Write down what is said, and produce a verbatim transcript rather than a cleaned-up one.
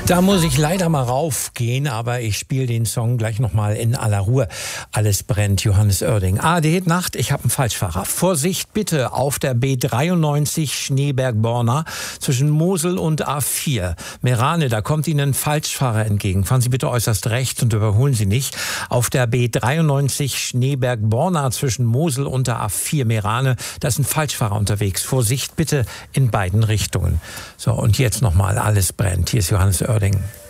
Da muss ich leider mal raufgehen, aber ich spiele den Song gleich nochmal in aller Ruhe. Alles brennt, Johannes Oerding. A R D Nacht, ich habe einen Falschfahrer. Vorsicht bitte auf der B dreiundneunzig Schneeberg-Borna zwischen Mosel und A vier. Merane, da kommt Ihnen ein Falschfahrer entgegen. Fahren Sie bitte äußerst rechts und überholen Sie nicht. Auf der B dreiundneunzig Schneeberg-Borna zwischen Mosel und der A vier Merane, da ist ein Falschfahrer unterwegs. Vorsicht bitte in beiden Richtungen. So, und jetzt nochmal, alles brennt. Hier ist Johannes Oerding.